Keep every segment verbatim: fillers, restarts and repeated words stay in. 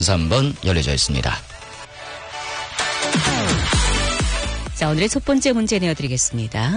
삼 번 열려져 있습니다. 자, 오늘의 첫 번째 문제 내어드리겠습니다.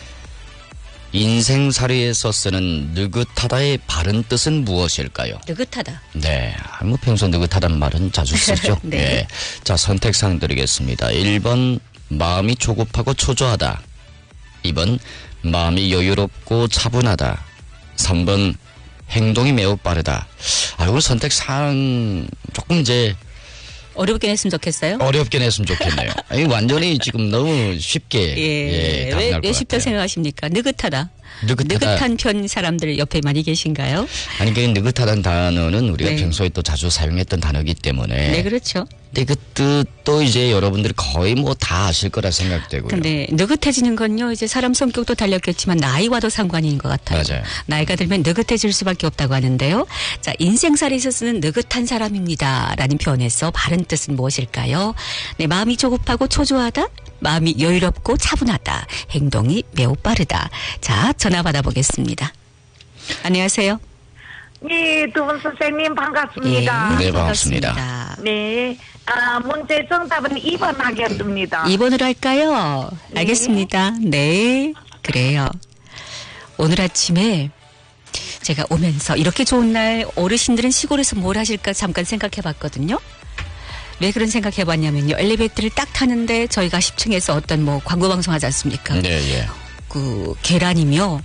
인생살이에서 쓰는 느긋하다의 바른 뜻은 무엇일까요? 느긋하다. 네. 뭐 평소 느긋하다는 말은 자주 쓰죠. 네. 네. 자, 선택사항 드리겠습니다. 일 번 마음이 조급하고 초조하다. 이 번 마음이 여유롭고 차분하다. 삼 번 행동이 매우 빠르다. 아, 이거 선택사항 조금 이제 어렵게 냈으면 좋겠어요? 어렵게 냈으면 좋겠네요. 아니, 완전히 지금 너무 쉽게. 예. 예, 답이 왜, 날 왜 것 쉽다 같아요. 생각하십니까? 느긋하다. 느긋하다. 느긋한 편 사람들 옆에 많이 계신가요? 아니, 그 느긋하다는 단어는 우리가 네. 평소에 또 자주 사용했던 단어이기 때문에. 네, 그렇죠. 근데 그 뜻도 이제 여러분들이 거의 뭐 다 아실 거라 생각되고요. 근데 느긋해지는 건요, 이제 사람 성격도 달렸겠지만 나이와도 상관이 있는 것 같아요. 맞아요. 나이가 들면 느긋해질 수밖에 없다고 하는데요. 자, 인생살이에서 쓰는 느긋한 사람입니다. 라는 표현에서 바른 뜻은 무엇일까요? 네, 마음이 조급하고 초조하다. 마음이 여유롭고 차분하다. 행동이 매우 빠르다. 자, 전화 받아보겠습니다. 안녕하세요. 네, 두 분 선생님 반갑습니다. 네, 반갑습니다. 반갑습니다. 네, 아, 문제 정답은 이 번 하겠습니다. 이 번으로 할까요? 네. 알겠습니다. 네, 그래요. 오늘 아침에 제가 오면서 이렇게 좋은 날 어르신들은 시골에서 뭘 하실까 잠깐 생각해 봤거든요. 왜 그런 생각해 봤냐면요. 엘리베이터를 딱 타는데 저희가 십 층에서 어떤 뭐 광고 방송 하지 않습니까? 네, 예. 그 계란이며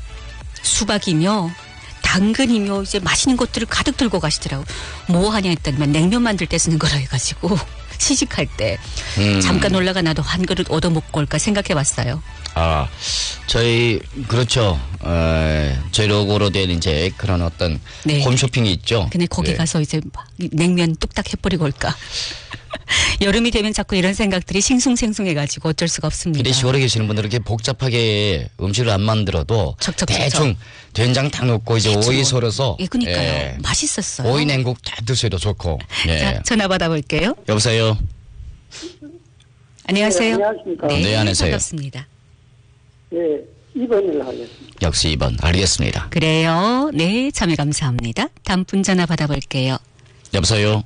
수박이며 당근이며 이제 맛있는 것들을 가득 들고 가시더라고. 뭐 하냐 했더니 냉면 만들 때 쓰는 거라 해가지고 시식할 때 음. 잠깐 올라가 나도 한 그릇 얻어 먹고 올까 생각해 봤어요. 아, 저희, 그렇죠. 어, 저희 로고로 된 이제 그런 어떤 네. 홈쇼핑이 있죠. 근데 거기 네. 가서 이제 막 냉면 뚝딱 해버리고 올까. 여름이 되면 자꾸 이런 생각들이 싱숭생숭해가지고 어쩔 수가 없습니다. 근데 시골에 계시는 분들은 이렇게 복잡하게 음식을 안 만들어도 척척척척. 대충 된장 딱 넣고 이제 대충. 오이 썰어서 예, 그니까요. 예. 맛있었어요. 오이 냉국 다 드셔도 좋고. 예. 자, 전화 받아볼게요. 여보세요. 안녕하세요. 네, 안녕하십니까. 네, 네, 안녕하세요. 반갑습니다. 예, 이 번을 하겠습니다. 역시 이 번 알겠습니다. 그래요. 네, 참여 감사합니다. 다음 분 전화 받아볼게요. 여보세요.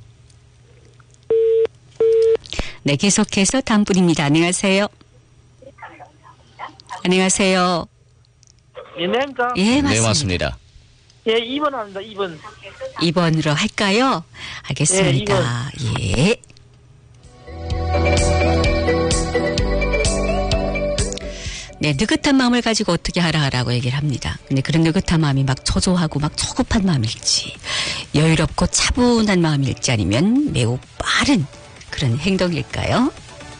네, 계속해서 다음 분입니다. 안녕하세요. 안녕하세요. 예, 내입니까? 예, 맞습니다. 네, 맞습니다. 예, 이 번 합니다, 이 번. 이 번으로 할까요? 알겠습니다. 예. 네, 느긋한 마음을 가지고 어떻게 하라라고 얘기를 합니다. 근데 그런 느긋한 마음이 막 초조하고 막 초급한 마음일지, 여유롭고 차분한 마음일지 아니면 매우 빠른 그런 행동일까요?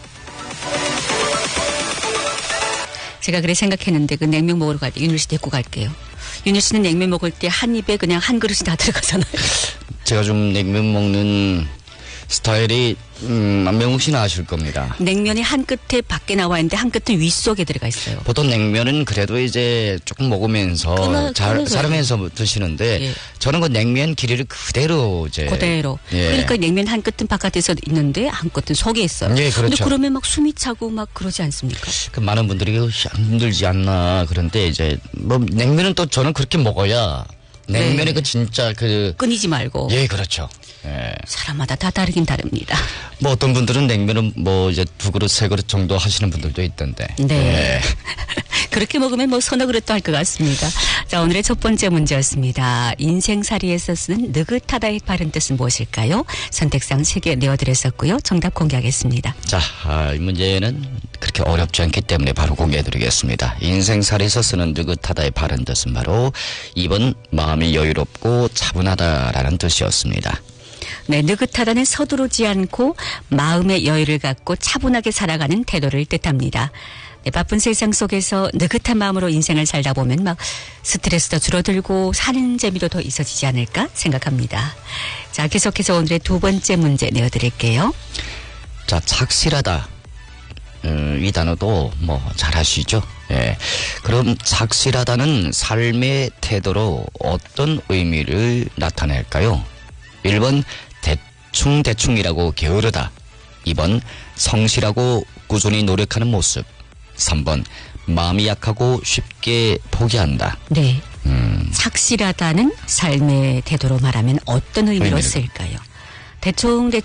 제가 그래 생각했는데 그 냉면 먹으러 갈 때 윤일 씨 데리고 갈게요. 윤일 씨는 냉면 먹을 때 한 입에 그냥 한 그릇이 다 들어가잖아요. 제가 좀 냉면 먹는 스타일이 음, 명욱 씨는 아실 겁니다. 냉면이 한 끝에 밖에 나와 있는데 한 끝은 윗속에 들어가 있어요. 보통 냉면은 그래도 이제 조금 먹으면서 끊어- 잘 끊어져요. 사르면서 드시는데 예. 저는 그 냉면 길이를 그대로 이제 그대로. 예. 그러니까 냉면 한 끝은 바깥에서 있는데 한 끝은 속에 있어요. 예, 그렇죠. 근데 그러면 막 숨이 차고 막 그러지 않습니까? 그 많은 분들이 이거 힘들지 않나 그런데 이제 뭐 냉면은 또 저는 그렇게 먹어야 냉면이 네. 그 진짜 그 끊이지 말고. 예, 그렇죠. 예. 사람마다 다 다르긴 다릅니다. 뭐 어떤 분들은 냉면은 뭐 이제 두 그릇 세 그릇 정도 하시는 분들도 있던데. 네. 예. 그렇게 먹으면 뭐 서너 그릇도 할 것 같습니다. 자, 오늘의 첫 번째 문제였습니다. 인생살이에서 쓰는 느긋하다의 바른 뜻은 무엇일까요? 선택상 세 개 내어드렸었고요. 정답 공개하겠습니다. 자, 아, 이 문제는 그렇게 어렵지 않기 때문에 바로 공개해드리겠습니다. 인생살이에서 쓰는 느긋하다의 바른 뜻은 바로 이 번 마음이 여유롭고 차분하다라는 뜻이었습니다. 네, 느긋하다는 서두르지 않고 마음의 여유를 갖고 차분하게 살아가는 태도를 뜻합니다. 네, 바쁜 세상 속에서 느긋한 마음으로 인생을 살다 보면 막 스트레스도 줄어들고 사는 재미도 더 있어지지 않을까 생각합니다. 자, 계속해서 오늘의 두 번째 문제 내어드릴게요. 자, 착실하다. 음, 이 단어도 뭐 잘 아시죠? 예. 그럼 착실하다는 삶의 태도로 어떤 의미를 나타낼까요? 일 번 대충대충이라고 게으르다. 이 번 성실하고 꾸준히 노력하는 모습. 삼 번 마음이 약하고 쉽게 포기한다. 네, 음, 착실하다는 삶의 태도로 말하면 어떤 의미로 의미를. 쓸까요? 대충